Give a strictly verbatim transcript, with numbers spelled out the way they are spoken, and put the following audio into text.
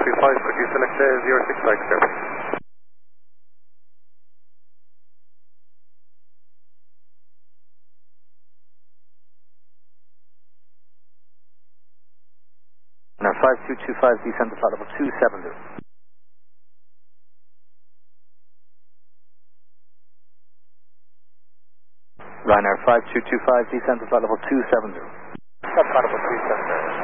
three five, could you select uh, zero six five there? Now five two two five, descend to flight level two seven zero. Ryanair five two two five, descend to flight level two seven zero. Flight level two seven zero.